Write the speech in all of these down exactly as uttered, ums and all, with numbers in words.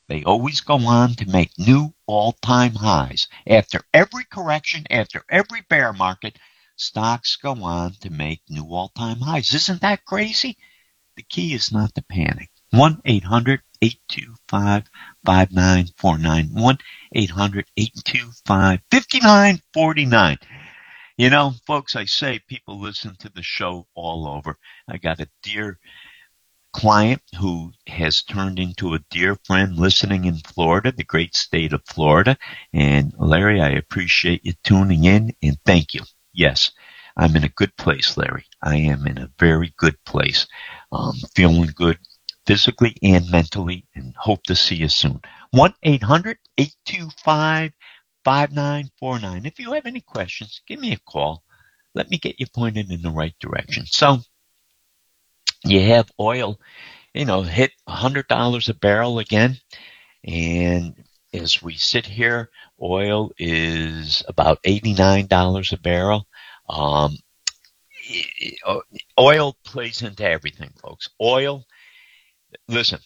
They always go on to make new all-time highs. After every correction, after every bear market, stocks go on to make new all-time highs. Isn't that crazy? The key is not to panic. one eight hundred eight two five five nine four nine. one eight hundred eight two five five nine four nine. You know, folks, I say people listen to the show all over. I got a dear client who has turned into a dear friend listening in Florida, the great state of Florida. And Larry, I appreciate you tuning in and thank you. Yes, I'm in a good place, Larry. I am in a very good place. Um, feeling good physically and mentally, and hope to see you soon. one eight hundred eight two five five nine four nine. If you have any questions, give me a call. Let me get you pointed in the right direction. So you have oil, you know, hit one hundred dollars a barrel again. And as we sit here, oil is about eighty-nine dollars a barrel. Um, oil plays into everything, folks. Oil, listen,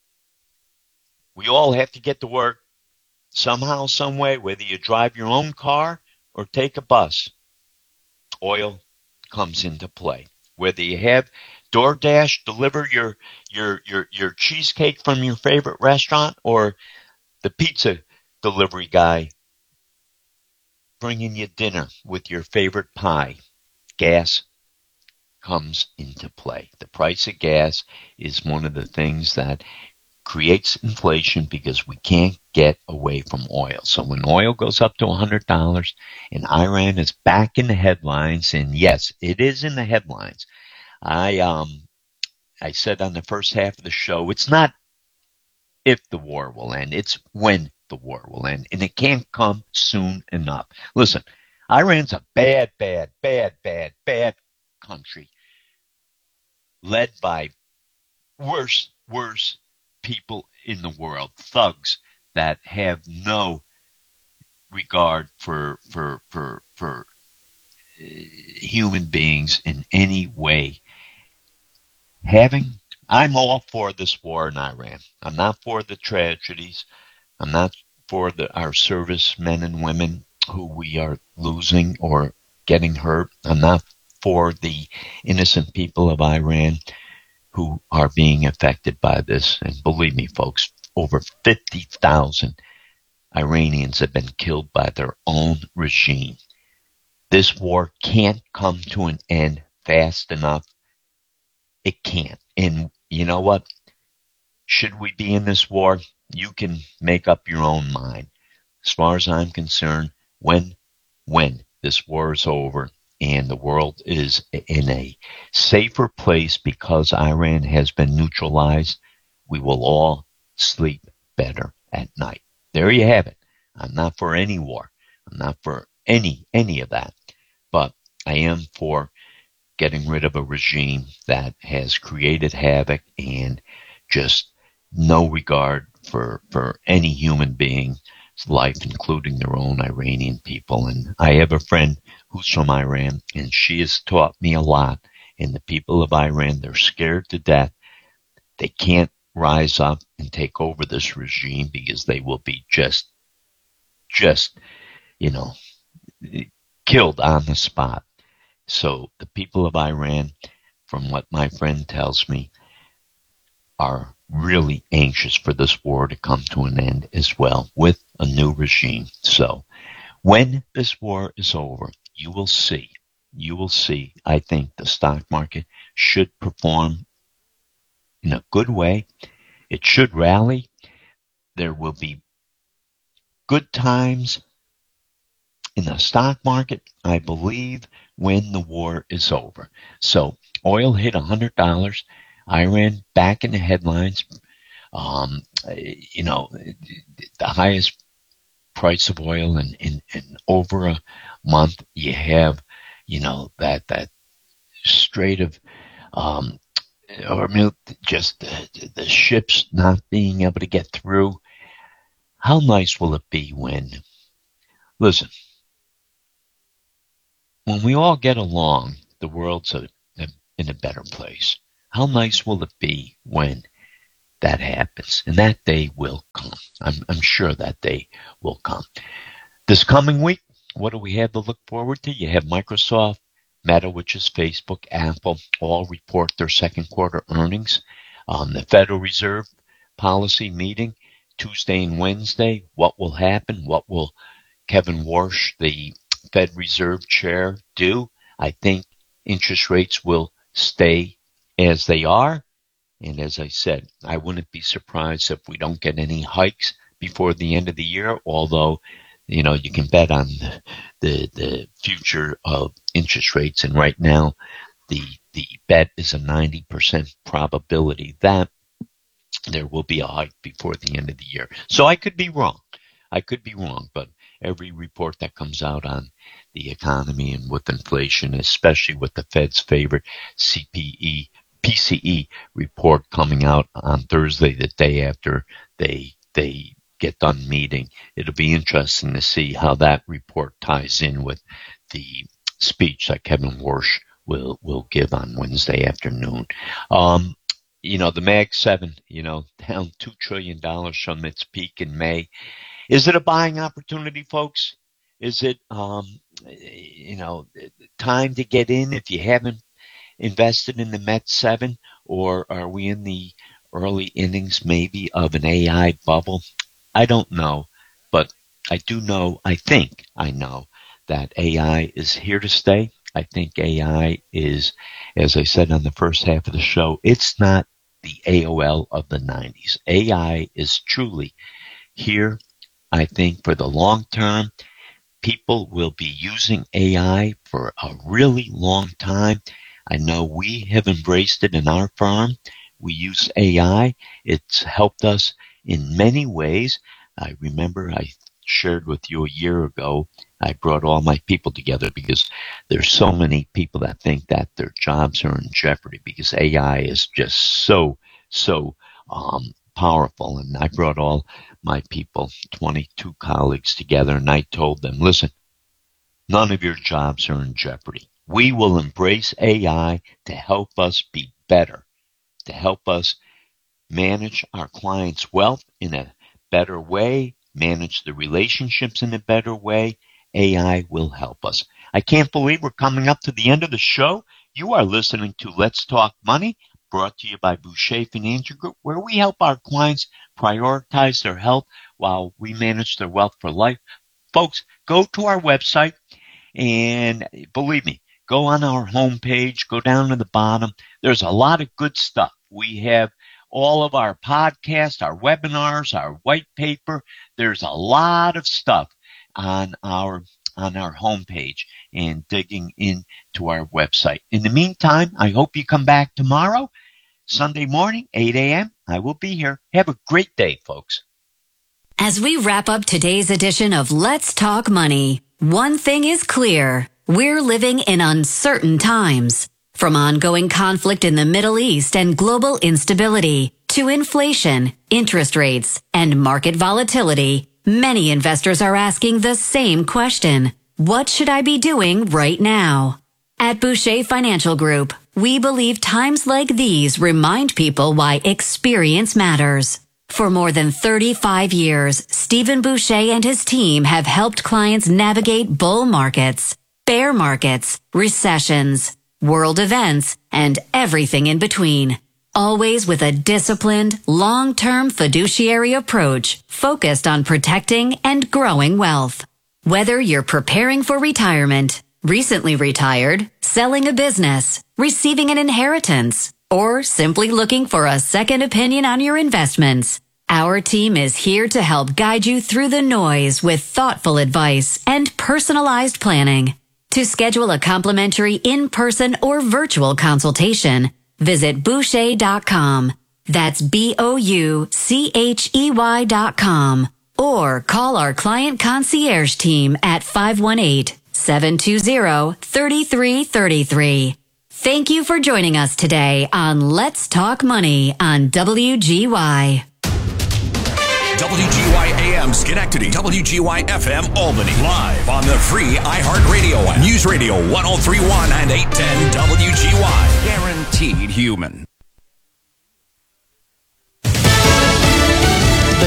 we all have to get to work somehow, some way, whether you drive your own car or take a bus. Oil comes into play. Whether you have DoorDash deliver your your your your cheesecake from your favorite restaurant, or the pizza delivery guy bringing you dinner with your favorite pie, gas comes into play. The price of gas is one of the things that creates inflation because we can't get away from oil. So when oil goes up to one hundred dollars and Iran is back in the headlines, and yes, it is in the headlines. I um I said on the first half of the show, it's not if the war will end, it's when the war will end, and it can't come soon enough. Listen, Iran's a bad, bad, bad, bad, bad country led by worse, worse people in the world, thugs that have no regard for for for for uh, human beings in any way. Having, I'm all for this war in Iran. I'm not for the tragedies. I'm not for the our servicemen and women who we are losing or getting hurt. I'm not for the innocent people of Iran who are being affected by this. And believe me, folks, over fifty thousand Iranians have been killed by their own regime. This war can't come to an end fast enough. It can't. And you know what? Should we be in this war? You can make up your own mind. As far as I'm concerned, when, when this war is over and the world is in a safer place because Iran has been neutralized, we will all sleep better at night. There you have it. I'm not for any war. I'm not for any, any of that. But I am for getting rid of a regime that has created havoc and just no regard for, for any human being's life, including their own Iranian people. And I have a friend who's from Iran, and she has taught me a lot. And the people of Iran, they're scared to death. They can't rise up and take over this regime because they will be just, just, you know, killed on the spot. So the people of Iran, from what my friend tells me, are really anxious for this war to come to an end as well with a new regime. So when this war is over, you will see, you will see, I think the stock market should perform in a good way. It should rally. There will be good times in the stock market, I believe, when the war is over. So oil hit one hundred dollars. Iran back in the headlines. Um, you know, the highest price of oil in, in, in over a month. You have, you know, that, that Strait of, um, or just the, the ships not being able to get through. How nice will it be when, listen, when we all get along, the world's a, a, in a better place. How nice will it be when that happens. And that day will come. I'm, I'm sure that day will come. This coming week, what do we have to look forward to? You have Microsoft, Meta, which is Facebook, Apple, all report their second quarter earnings. Um, the Federal Reserve policy meeting Tuesday and Wednesday. What will happen? What will Kevin Warsh, the Fed Reserve Chair, do? I think interest rates will stay as they are. And as I said, I wouldn't be surprised if we don't get any hikes before the end of the year, although, you know, you can bet on the, the, the future of interest rates. And right now, the, the bet is a ninety percent probability that there will be a hike before the end of the year. So I could be wrong. I could be wrong, but every report that comes out on the economy and with inflation, especially with the Fed's favorite C P E, P C E report coming out on Thursday, the day after they they get done meeting, it'll be interesting to see how that report ties in with the speech that Kevin Warsh will will give on Wednesday afternoon. Um, you know, the Mag seven, you know, down two trillion dollars from its peak in May. Is it a buying opportunity, folks? Is it, um, you know, time to get in if you haven't invested in the Met seven? Or are we in the early innings maybe of an A I bubble? I don't know, but I do know, I think I know that A I is here to stay. I think A I is, as I said on the first half of the show, it's not the A O L of the nineties. A I is truly here. I think for the long term, people will be using A I for a really long time. I know we have embraced it in our firm. We use A I. It's helped us in many ways. I remember I shared with you a year ago, I brought all my people together because there's so many people that think that their jobs are in jeopardy because A I is just so, so um, powerful. And I brought all my people, twenty-two colleagues together, and I told them, listen, none of your jobs are in jeopardy. We will embrace A I to help us be better, to help us manage our clients' wealth in a better way, manage the relationships in a better way. A I will help us. I can't believe we're coming up to the end of the show. You are listening to Let's Talk Money, brought to you by Boucher Financial Group, where we help our clients prioritize their health while we manage their wealth for life. Folks, go to our website and believe me, go on our homepage, go down to the bottom. There's a lot of good stuff. We have all of our podcasts, our webinars, our white paper. There's a lot of stuff on our on our homepage and digging into our website. In the meantime, I hope you come back tomorrow, Sunday morning, eight a.m. I will be here. Have a great day, folks. As we wrap up today's edition of Let's Talk Money, one thing is clear. We're living in uncertain times. From ongoing conflict in the Middle East and global instability to inflation, interest rates, and market volatility, many investors are asking the same question. What should I be doing right now? At Boucher Financial Group, we believe times like these remind people why experience matters. For more than thirty-five years, Stephen Boucher and his team have helped clients navigate bull markets, bear markets, recessions, world events, and everything in between. Always with a disciplined, long-term fiduciary approach focused on protecting and growing wealth. Whether you're preparing for retirement, recently retired, selling a business, receiving an inheritance, or simply looking for a second opinion on your investments, our team is here to help guide you through the noise with thoughtful advice and personalized planning. To schedule a complimentary in-person or virtual consultation, visit Boucher dot com. That's B O U C H E Y dot com. Or call our client concierge team at five one eight, seven two zero, three three three three. Thank you for joining us today on Let's Talk Money on W G Y. W G Y A M Schenectady, W G Y F M Albany, live on the free iHeartRadio app. News Radio one oh three point one and eight ten W G Y. Guaranteed human.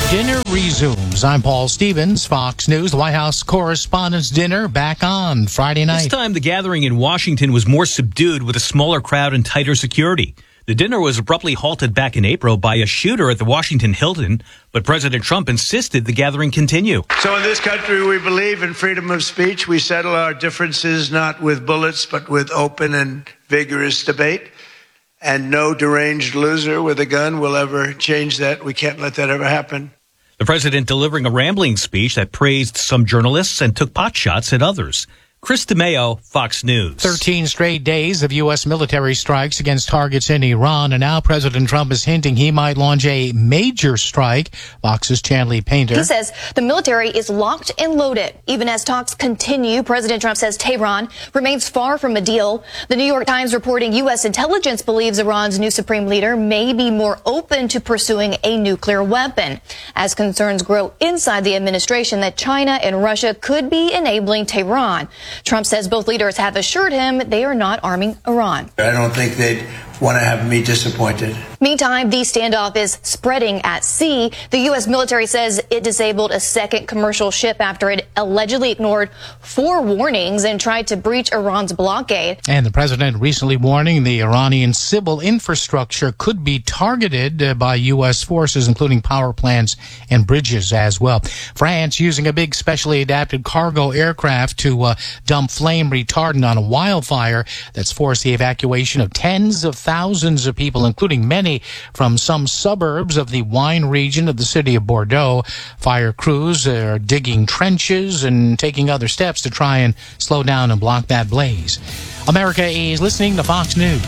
Dinner resumes. I'm Paul Stevens, Fox News. The White House Correspondents' Dinner back on Friday night. This time, the gathering in Washington was more subdued with a smaller crowd and tighter security. The dinner was abruptly halted back in April by a shooter at the Washington Hilton, but President Trump insisted the gathering continue. So in this country, we believe in freedom of speech. We settle our differences not with bullets, but with open and vigorous debate. And no deranged loser with a gun will ever change that. We can't let that ever happen. The president delivering a rambling speech that praised some journalists and took potshots at others. Chris DeMeo, Fox News. thirteen straight days of U S military strikes against targets in Iran, and now President Trump is hinting he might launch a major strike. Fox's Chanley Painter. He says the military is locked and loaded. Even as talks continue, President Trump says Tehran remains far from a deal. The New York Times reporting U S intelligence believes Iran's new supreme leader may be more open to pursuing a nuclear weapon, as concerns grow inside the administration that China and Russia could be enabling Tehran. Trump says both leaders have assured him they are not arming Iran. I don't think they'd want to have me disappointed. Meantime, the standoff is spreading at sea. The U S military says it disabled a second commercial ship after it allegedly ignored four warnings and tried to breach Iran's blockade. And the president recently warning the Iranian civil infrastructure could be targeted uh, by U S forces, including power plants and bridges as well. France using a big specially adapted cargo aircraft to uh, dump flame retardant on a wildfire that's forced the evacuation of tens of thousands of people, including many from some suburbs of the wine region of the city of Bordeaux. Fire crews are digging trenches and taking other steps to try and slow down and block that blaze. America is listening to Fox News.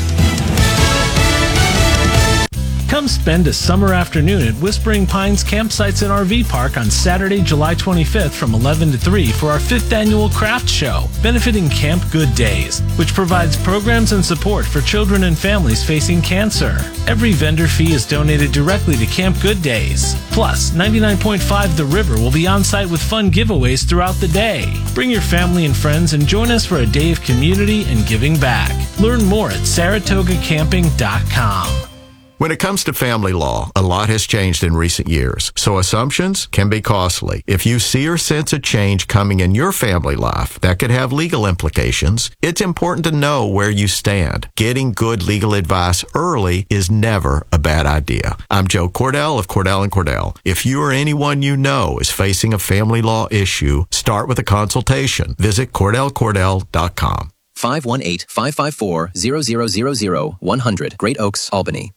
Come spend a summer afternoon at Whispering Pines Campsites and R V Park on Saturday, July twenty-fifth from eleven to three for our fifth annual craft show, benefiting Camp Good Days, which provides programs and support for children and families facing cancer. Every vendor fee is donated directly to Camp Good Days. Plus, ninety-nine point five The River will be on site with fun giveaways throughout the day. Bring your family and friends and join us for a day of community and giving back. Learn more at saratoga camping dot com. When it comes to family law, a lot has changed in recent years, so assumptions can be costly. If you see or sense a change coming in your family life that could have legal implications, it's important to know where you stand. Getting good legal advice early is never a bad idea. I'm Joe Cordell of Cordell and Cordell. If you or anyone you know is facing a family law issue, start with a consultation. Visit cordell cordell dot com. five one eight, five five four, zero zero zero zero, one hundred, Great Oaks, Albany.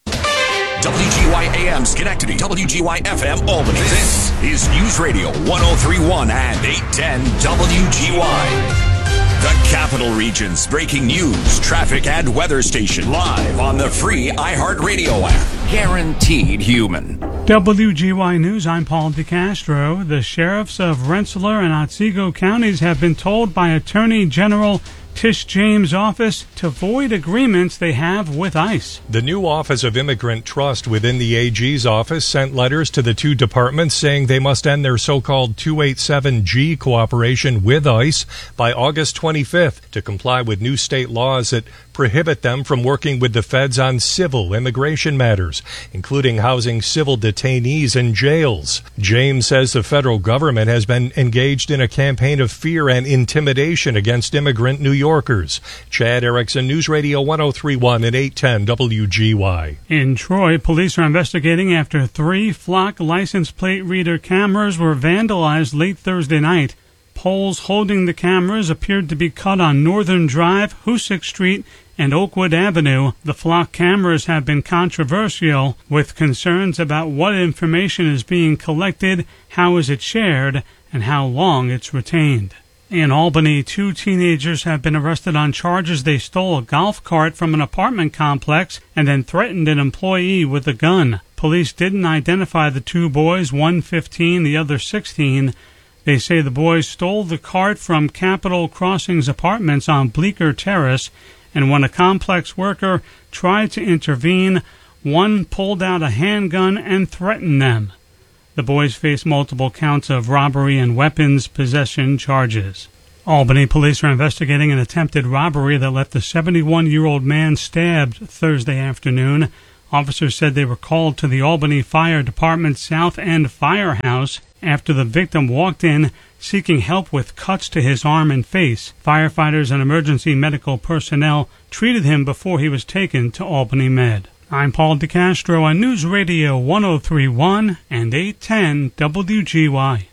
W G Y A M Schenectady, W G Y F M Albany. This is News Radio one oh three point one and eight ten W G Y. The Capital Region's breaking news, traffic, and weather station live on the free iHeartRadio app. Guaranteed human. W G Y News, I'm Paul DeCastro. The sheriffs of Rensselaer and Otsego counties have been told by Attorney General Tish James' office to void agreements they have with ICE. The new Office of Immigrant Trust within the A G's office sent letters to the two departments saying they must end their so-called two eighty-seven G cooperation with ICE by August twenty-fifth to comply with new state laws that prohibit them from working with the feds on civil immigration matters, including housing civil detainees in jails. James says the federal government has been engaged in a campaign of fear and intimidation against immigrant New Yorkers. Chad Erickson, News Radio one oh three point one and eight ten W G Y. In Troy, police are investigating after three Flock license plate reader cameras were vandalized late Thursday night. Poles holding the cameras appeared to be cut on Northern Drive, Hoosick Street, and Oakwood Avenue. The Flock cameras have been controversial, with concerns about what information is being collected, how is it shared, and how long it's retained. In Albany, two teenagers have been arrested on charges they stole a golf cart from an apartment complex and then threatened an employee with a gun. Police didn't identify the two boys, one fifteen, the other sixteen. They say the boys stole the cart from Capitol Crossings Apartments on Bleecker Terrace, and when a complex worker tried to intervene, one pulled out a handgun and threatened them. The boys face multiple counts of robbery and weapons possession charges. Albany police are investigating an attempted robbery that left a seventy-one-year-old man stabbed Thursday afternoon. Officers said they were called to the Albany Fire Department South End Firehouse after the victim walked in seeking help with cuts to his arm and face. Firefighters and emergency medical personnel treated him before he was taken to Albany Med. I'm Paul DeCastro on News Radio one oh three point one and eight ten W G Y.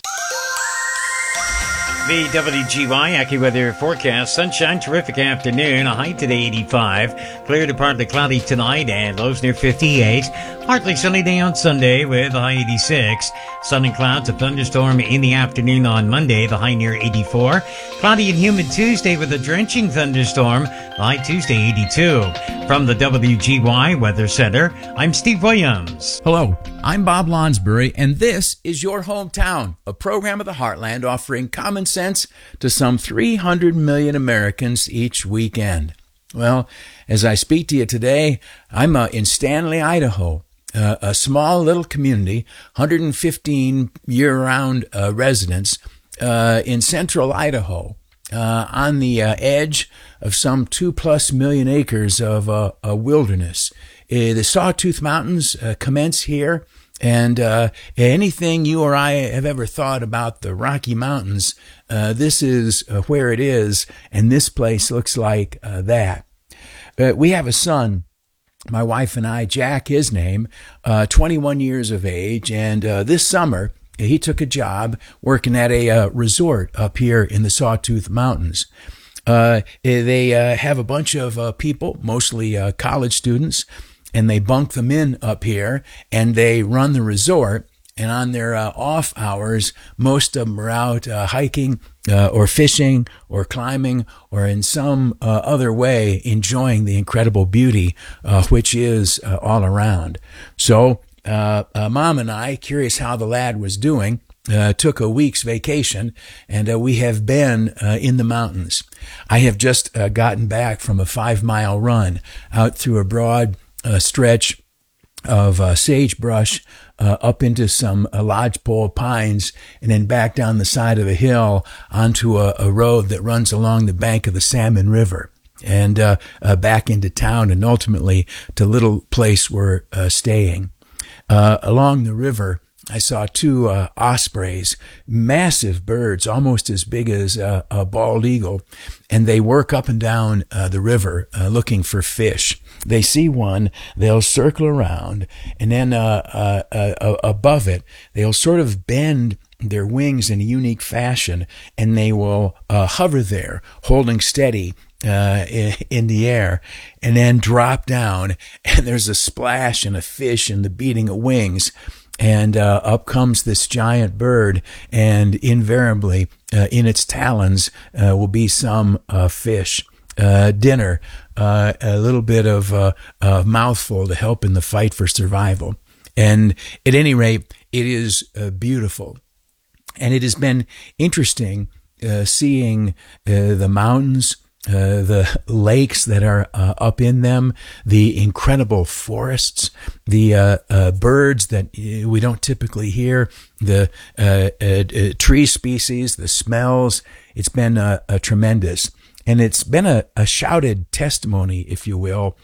The W G Y AccuWeather forecast. Sunshine, terrific afternoon. A high today eighty-five. Clear to partly cloudy tonight and lows near fifty-eight. Partly sunny day on Sunday with a high eighty-six. Sun and clouds, a thunderstorm in the afternoon on Monday, the high near eighty-four. Cloudy and humid Tuesday with a drenching thunderstorm, the high Tuesday eighty-two. From the W G Y Weather Center, I'm Steve Williams. Hello, I'm Bob Lonsbury, and this is Your Hometown, a program of the Heartland offering common sense to some three hundred million Americans each weekend. Well, as I speak to you today, I'm uh, in Stanley, Idaho. Uh, a small little community, one hundred fifteen year-round uh, residents uh, in central Idaho, uh, on the uh, edge of some two-plus million acres of uh, a wilderness. Uh, the Sawtooth Mountains uh, commence here, and uh, anything you or I have ever thought about the Rocky Mountains, uh, this is uh, where it is, and this place looks like uh, that. Uh, we have a son. My wife and I, Jack, his name, uh, twenty-one years of age, and uh, this summer he took a job working at a uh, resort up here in the Sawtooth Mountains. Uh, they uh, have a bunch of uh, people, mostly uh, college students, and they bunk them in up here, and they run the resort. And on their uh, off hours, most of them are out uh, hiking uh, or fishing or climbing or in some uh, other way enjoying the incredible beauty uh, which is uh, all around. So uh, uh, Mom and I, curious how the lad was doing, uh, took a week's vacation, and uh, we have been uh, in the mountains. I have just uh, gotten back from a five-mile run out through a broad uh, stretch of uh, sagebrush uh, up into some uh, lodgepole pines, and then back down the side of a hill onto a, a road that runs along the bank of the Salmon River, and uh, uh, back into town, and ultimately to little place we're uh, staying. Uh, along the river, I saw two uh, ospreys, massive birds, almost as big as uh, a bald eagle, and they work up and down uh, the river uh, looking for fish. They see one, they'll circle around, and then uh, uh, uh, above it, they'll sort of bend their wings in a unique fashion, and they will uh, hover there, holding steady uh, in the air, and then drop down, and there's a splash and a fish and the beating of wings. And uh, up comes this giant bird, and invariably uh, in its talons uh, will be some uh, fish. Uh, dinner, uh, a little bit of uh, a mouthful to help in the fight for survival. And at any rate, it is uh, beautiful. And it has been interesting uh, seeing uh, the mountains, Uh, the lakes that are uh, up in them, the incredible forests, the uh, uh, birds that we don't typically hear, the uh, uh, uh, tree species, the smells. It's been uh, uh, tremendous. And it's been a, a shouted testimony, if you will,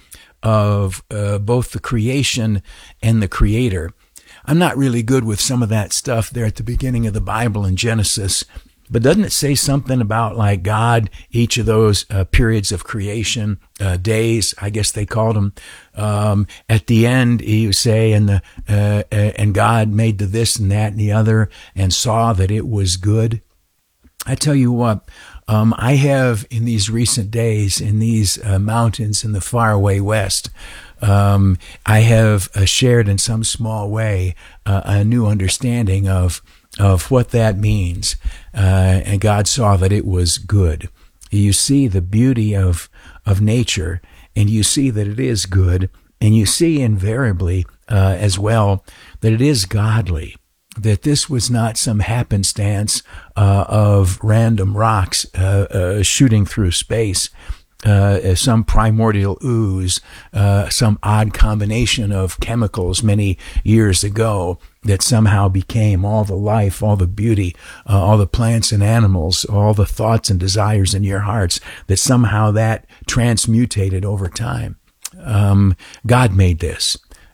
of uh, both the creation and the creator. I'm not really good with some of that stuff there at the beginning of the Bible in Genesis. But doesn't it say something about like God, each of those uh, periods of creation, uh, days, I guess they called them, um, at the end, he would say, and the, uh, uh, and God made the this and that and the other and saw that it was good. I tell you what, um, I have in these recent days, in these uh, mountains in the faraway West, um, I have uh, shared in some small way uh, a new understanding of of what that means. Uh, and God saw that it was good. You see the beauty of, of nature, and you see that it is good, and you see invariably uh, as well that it is godly, that this was not some happenstance uh, of random rocks uh, uh, shooting through space, uh, some primordial ooze, uh, some odd combination of chemicals many years ago that somehow became all the life, all the beauty, uh, all the plants and animals, all the thoughts and desires in your hearts, that somehow that transmutated over time. Um, God made this.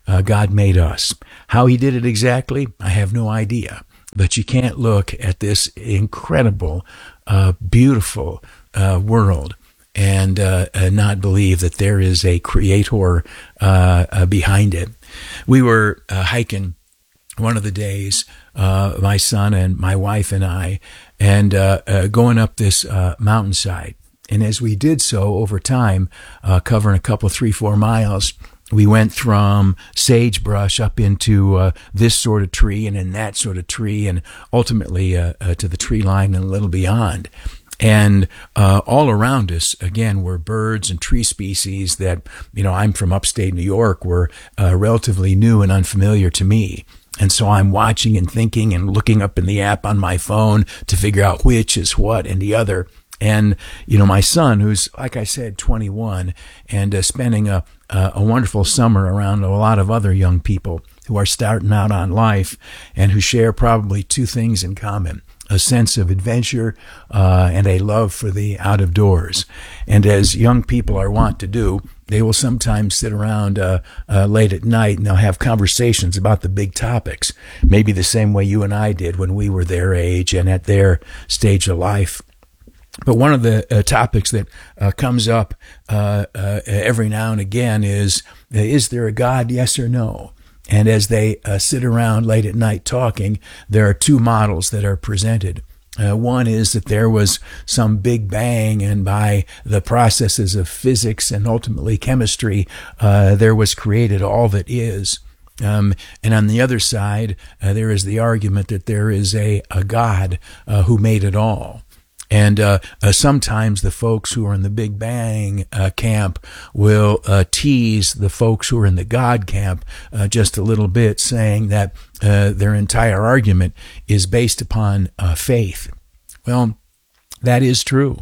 uh, God made us. How he did it exactly, I have no idea. But you can't look at this incredible, uh, beautiful uh, world and uh, uh, not believe that there is a creator uh, uh, behind it. We were uh, hiking one of the days, uh, my son and my wife and I, and uh, uh, going up this uh, mountainside. And as we did so over time, uh, covering a couple, three, four miles, we went from sagebrush up into uh, this sort of tree and in that sort of tree, and ultimately uh, uh, to the tree line and a little beyond. And uh, all around us, again, were birds and tree species that, you know, I'm from upstate New York, were uh, relatively new and unfamiliar to me. And so I'm watching and thinking and looking up in the app on my phone to figure out which is what and the other. And, you know, my son, who's, like I said, twenty-one, and uh, spending a, a a wonderful summer around a lot of other young people who are starting out on life and who share probably two things in common: a sense of adventure uh, and a love for the out of doors. And as young people are wont to do, they will sometimes sit around uh, uh, late at night and they'll have conversations about the big topics, maybe the same way you and I did when we were their age and at their stage of life. But one of the uh, topics that uh, comes up uh, uh, every now and again is, uh, is there a God, yes or no? And as they uh, sit around late at night talking, there are two models that are presented. Uh, one is that there was some big bang, and by the processes of physics and ultimately chemistry, uh, there was created all that is. Um, and on the other side, uh, there is the argument that there is a, a God uh, who made it all. And uh, uh, sometimes the folks who are in the Big Bang uh, camp will uh, tease the folks who are in the God camp uh, just a little bit, saying that uh, their entire argument is based upon uh, faith. Well, that is true.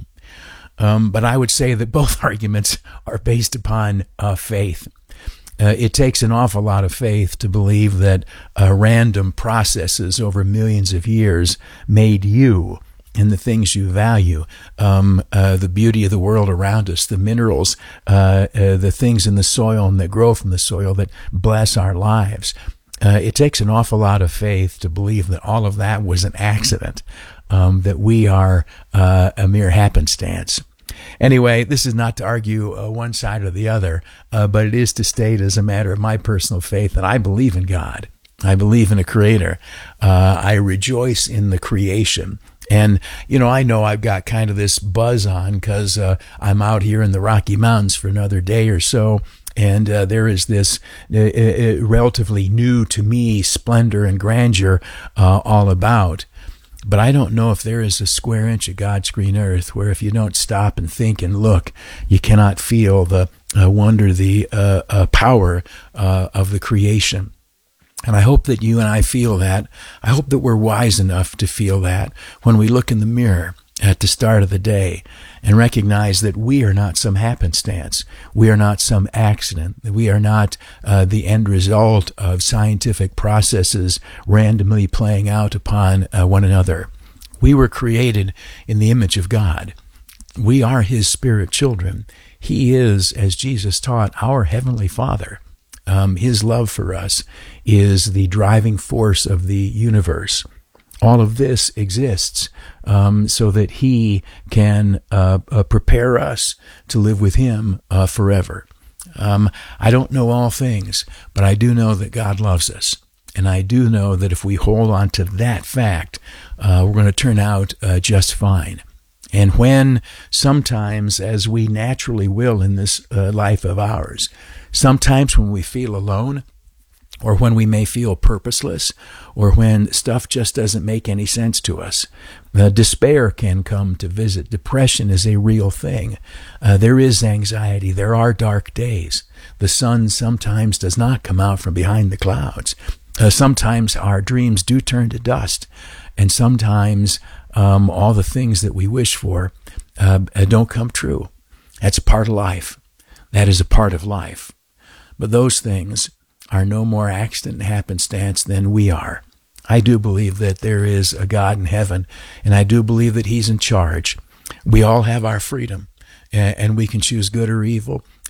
Um, but I would say that both arguments are based upon uh, faith. Uh, it takes an awful lot of faith to believe that uh, random processes over millions of years made you and the things you value, um, uh, the beauty of the world around us, the minerals, uh, uh, the things in the soil and that grow from the soil that bless our lives. Uh, it takes an awful lot of faith to believe that all of that was an accident, um, that we are uh, a mere happenstance. Anyway, this is not to argue uh, one side or the other, uh, but it is to state as a matter of my personal faith that I believe in God. I believe in a creator. Uh, I rejoice in the creation. And, you know, I know I've got kind of this buzz on because uh, I'm out here in the Rocky Mountains for another day or so. And uh, there is this uh, uh, relatively new to me splendor and grandeur uh, all about. But I don't know if there is a square inch of God's green earth where if you don't stop and think and look, you cannot feel the uh, wonder, the uh, uh, power uh, of the creation. And I hope that you and I feel that. I hope that we're wise enough to feel that when we look in the mirror at the start of the day and recognize that we are not some happenstance. We are not some accident. We are not uh, the end result of scientific processes randomly playing out upon uh, one another. We were created in the image of God. We are his spirit children. He is, as Jesus taught, our heavenly Father. Um, his love for us is the driving force of the universe. All of this exists um, so that he can uh, uh, prepare us to live with him uh, forever. Um, I don't know all things, but I do know that God loves us. And I do know that if we hold on to that fact, uh, we're going to turn out uh, just fine. And when sometimes, as we naturally will in this uh, life of ours, sometimes when we feel alone, or when we may feel purposeless, or when stuff just doesn't make any sense to us, uh, despair can come to visit. Depression is a real thing. Uh, there is anxiety. There are dark days. The sun sometimes does not come out from behind the clouds. Uh, sometimes our dreams do turn to dust, and sometimes um, all the things that we wish for uh, don't come true. That's part of life. That is a part of life. But those things are no more accident and happenstance than we are. I do believe that there is a God in heaven, and I do believe that he's in charge. We all have our freedom, and we can choose good or evil,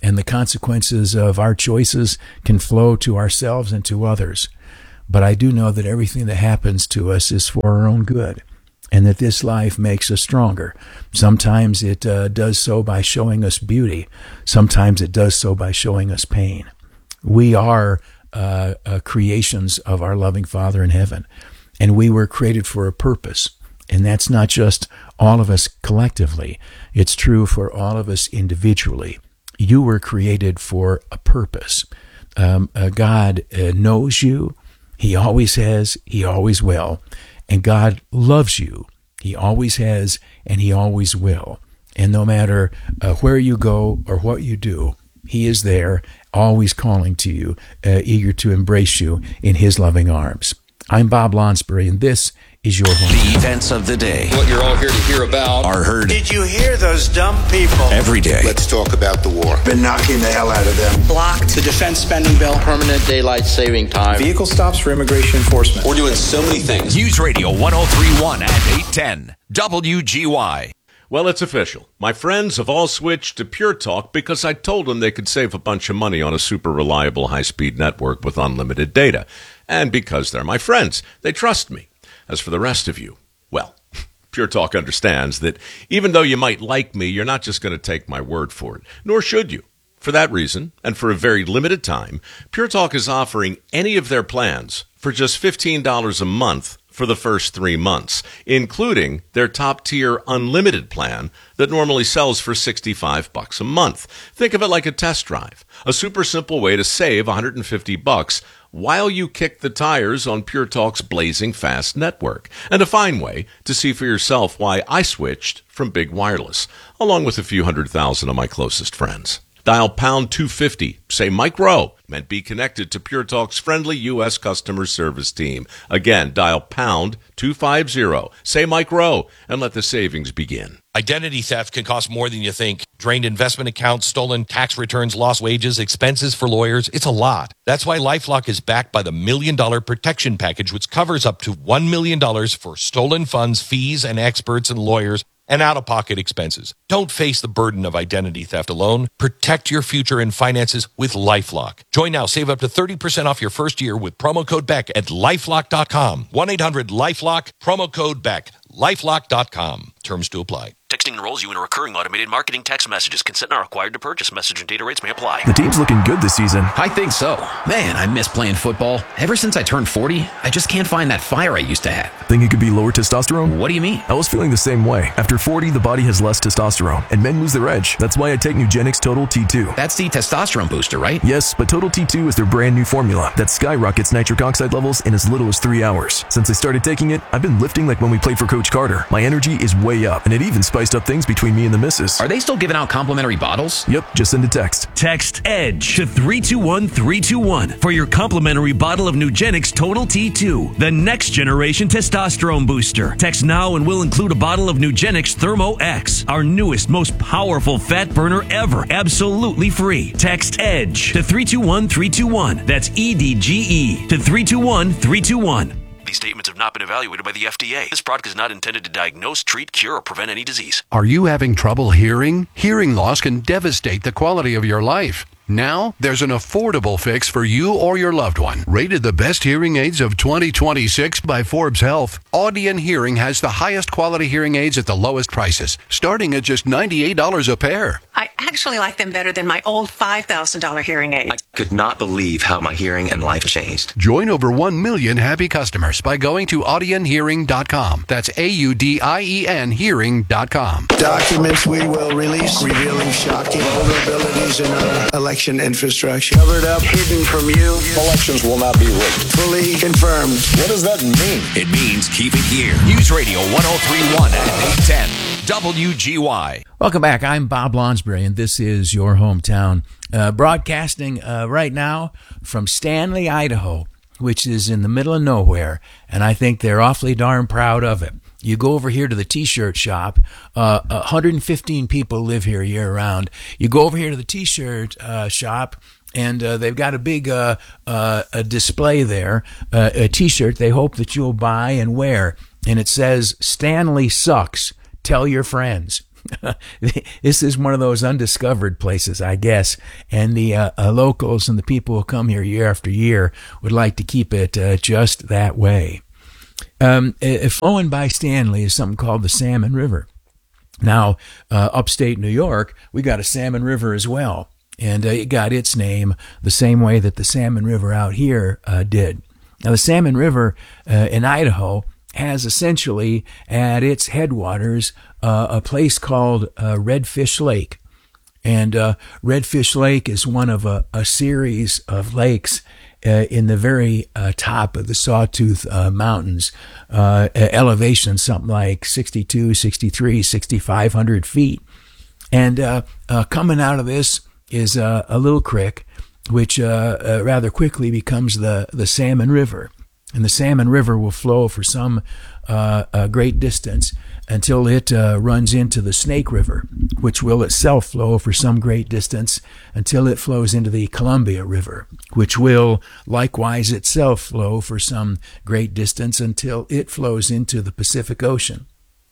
and the consequences of our choices can flow to ourselves and to others. But I do know that everything that happens to us is for our own good, and that this life makes us stronger. Sometimes it uh, does so by showing us beauty. Sometimes it does so by showing us pain. We are uh, uh, creations of our loving Father in heaven, and we were created for a purpose. And that's not just all of us collectively. It's true for all of us individually. You were created for a purpose. Um, uh, God uh, knows you. He always has. He always will. And God loves you. He always has, and he always will. And no matter uh, where you go or what you do, he is there, always calling to you, uh, eager to embrace you in his loving arms. I'm Bob Lonsbury, and this is your home. The events of the day. What you're all here to hear about are heard. Did you hear those dumb people? Every day. Let's talk about the war. Been knocking the hell out of them. Blocked the defense spending bill. Permanent daylight saving time. Vehicle stops for immigration enforcement. We're doing so many things. News Radio one oh three point one and eight ten W G Y. Well, it's official. My friends have all switched to Pure Talk because I told them they could save a bunch of money on a super reliable high-speed network with unlimited data. And because they're my friends, they trust me. As for the rest of you, well, Pure Talk understands that even though you might like me, you're not just going to take my word for it, nor should you. For that reason, and for a very limited time, Pure Talk is offering any of their plans for just fifteen dollars a month for the first three months, including their top-tier unlimited plan that normally sells for sixty-five bucks a month. Think of it like a test drive, a super simple way to save one hundred fifty bucks while you kick the tires on Pure Talk's blazing fast network, and a fine way to see for yourself why I switched from big wireless, along with a few hundred thousand of my closest friends. Dial pound two fifty, say Mike Rowe, and be connected to Pure Talk's friendly U S customer service team. Again, dial pound two fifty, say Mike Rowe, and let the savings begin. Identity theft can cost more than you think. Drained investment accounts, stolen tax returns, lost wages, expenses for lawyers. It's a lot. That's why LifeLock is backed by the Million Dollar Protection Package, which covers up to one million dollars for stolen funds, fees, and experts and lawyers, and out-of-pocket expenses. Don't face the burden of identity theft alone. Protect your future and finances with LifeLock. Join now. Save up to thirty percent off your first year with promo code Beck at lifelock dot com. one eight hundred lifelock, promo code Beck. lifelock dot com. Terms to apply. Texting enrolls you in a recurring automated marketing text messages. Consent not required to purchase. Message and data rates may apply. The team's looking good this season. I think so. Man, I miss playing football. Ever since I turned forty, I just can't find that fire I used to have. Think it could be lower testosterone? What do you mean? I was feeling the same way. After forty, the body has less testosterone, and men lose their edge. That's why I take Nugenix Total T two. That's the testosterone booster, right? Yes, but Total T two is their brand new formula that skyrockets nitric oxide levels in as little as three hours. Since I started taking it, I've been lifting like when we played for Coach Carter. My energy is way up, and it even spiced up things between me and the missus. Are they still giving out complimentary bottles? Yep, just send a text. Text EDGE to three two one three two one for your complimentary bottle of Nugenix Total T two, the next generation testosterone booster. Text now and we'll include a bottle of Nugenix Thermo X, our newest, most powerful fat burner ever, absolutely free. Text EDGE to three two one three two one. That's E D G E to three two one three two one. These statements have not been evaluated by the F D A. This product is not intended to diagnose, treat, cure, or prevent any disease. Are you having trouble hearing? Hearing loss can devastate the quality of your life. Now, there's an affordable fix for you or your loved one. Rated the best hearing aids of twenty twenty-six by Forbes Health, Audion Hearing has the highest quality hearing aids at the lowest prices, starting at just ninety-eight dollars a pair. I actually like them better than my old five thousand dollars hearing aid. I could not believe how my hearing and life changed. Join over one million happy customers by going to audion hearing dot com. That's A U D I E N hearing dot com. Documents we will release revealing shocking vulnerabilities in our election infrastructure. Covered up, hidden from you. Elections will not be rigged. Fully confirmed. What does that mean? It means keep it here. News Radio one oh three point one and eight ten W G Y. Welcome back. I'm Bob Lonsbury, and this is your hometown. Uh, broadcasting uh, right now from Stanley, Idaho, which is in the middle of nowhere, and I think they're awfully darn proud of it. You go over here to the T-shirt shop. Uh, one hundred fifteen people live here year-round. You go over here to the T-shirt uh, shop, and uh, they've got a big uh, uh, a display there, uh, a T-shirt they hope that you'll buy and wear. And it says, Stanley sucks. Tell your friends. this is one of those undiscovered places, I guess. And the uh, uh, locals and the people who come here year after year would like to keep it uh, just that way. Um, flowing by Stanley is something called the Salmon River. Now, uh, upstate New York, we got a Salmon River as well. And uh, it got its name the same way that the Salmon River out here uh, did. Now, the Salmon River uh, in Idaho has essentially at its headwaters uh, a place called uh, Redfish Lake. And uh, Redfish Lake is one of a, a series of lakes uh, in the very uh, top of the Sawtooth uh, Mountains, uh, elevation something like sixty-two, sixty-three, sixty-five hundred feet. And uh, uh, coming out of this is uh, a little creek, which uh, uh, rather quickly becomes the, the Salmon River. And the Salmon River will flow for some uh, a great distance until it uh, runs into the Snake River, which will itself flow for some great distance until it flows into the Columbia River, which will likewise itself flow for some great distance until it flows into the Pacific Ocean.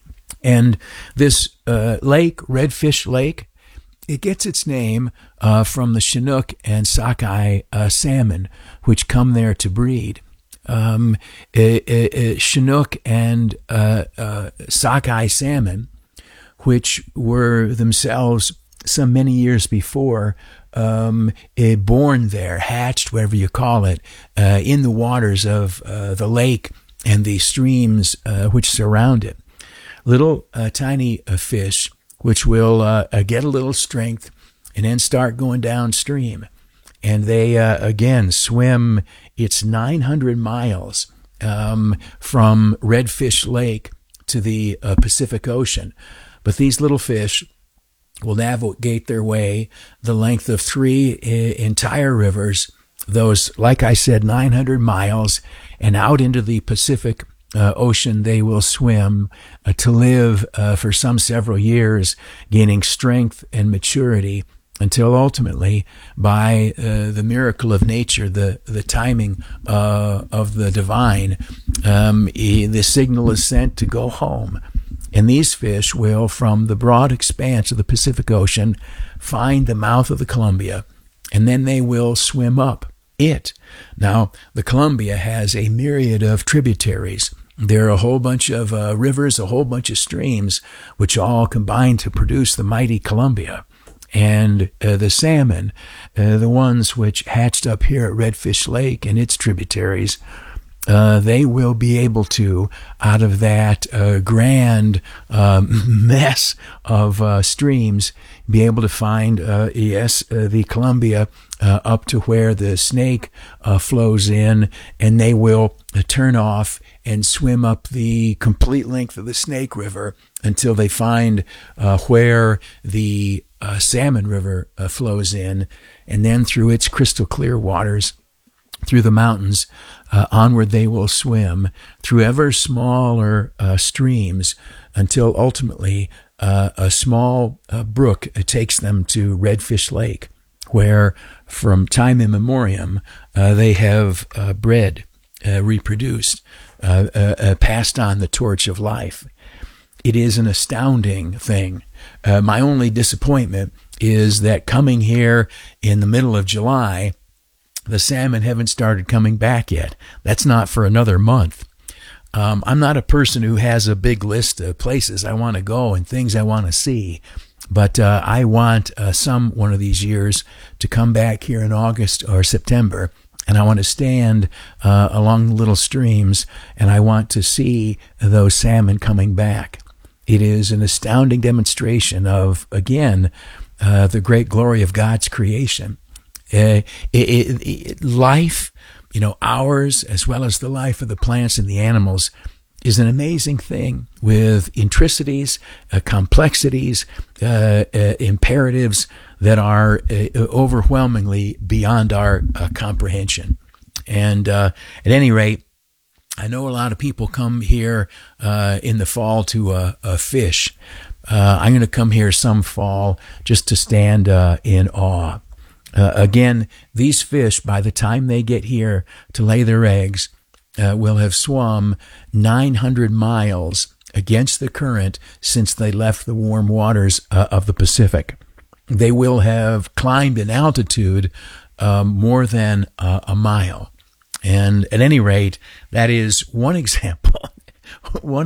And this uh, lake, Redfish Lake, it gets its name uh, from the Chinook and Sockeye uh, salmon, which come there to breed. Um, a, a, a Chinook and uh, uh, Sockeye salmon, which were themselves some many years before um, uh, born there, hatched, whatever you call it, uh, in the waters of uh, the lake and the streams uh, which surround it. Little uh, tiny uh, fish, which will uh, uh, get a little strength and then start going downstream. And they, uh, again, swim, it's nine hundred miles um, from Redfish Lake to the uh, Pacific Ocean. But these little fish will navigate their way the length of three I- entire rivers, those, like I said, nine hundred miles, and out into the Pacific uh, Ocean they will swim uh, to live uh, for some several years, gaining strength and maturity, until ultimately, by uh, the miracle of nature, the, the timing uh, of the divine, um, the signal is sent to go home. And these fish will, from the broad expanse of the Pacific Ocean, find the mouth of the Columbia, and then they will swim up it. Now, the Columbia has a myriad of tributaries. There are a whole bunch of uh, rivers, a whole bunch of streams, which all combine to produce the mighty Columbia. And uh, the salmon, uh, the ones which hatched up here at Redfish Lake and its tributaries, uh, they will be able to, out of that uh, grand uh, mess of uh, streams, be able to find, uh, yes, uh, the Columbia uh, up to where the Snake uh, flows in, and they will uh, turn off and swim up the complete length of the Snake River until they find uh, where the uh, Salmon River uh, flows in, and then through its crystal clear waters, through the mountains, uh, onward they will swim through ever smaller uh, streams until ultimately uh, a small uh, brook uh, takes them to Redfish Lake, where from time immemorial uh, they have uh, bred, uh, reproduced, uh, uh, uh, passed on the torch of life. It is an astounding thing. Uh, my only disappointment is that coming here in the middle of July, the salmon haven't started coming back yet. That's not for another month. Um, I'm not a person who has a big list of places I want to go and things I want to see, but uh, I want uh, some one of these years to come back here in August or September, and I want to stand uh, along the little streams, and I want to see those salmon coming back. It is an astounding demonstration of, again, uh, the great glory of God's creation. Uh, it, it, it, life, you know, ours, as well as the life of the plants and the animals, is an amazing thing with intricities, uh, complexities, uh, uh, imperatives that are uh, overwhelmingly beyond our uh, comprehension. And uh, at any rate, I know a lot of people come here uh, in the fall to uh, uh, fish. Uh, I'm going to come here some fall just to stand uh, in awe. Uh, again, these fish, by the time they get here to lay their eggs, uh, will have swum nine hundred miles against the current since they left the warm waters uh, of the Pacific. They will have climbed in altitude um, more than uh, a mile. And at any rate, that is one example, one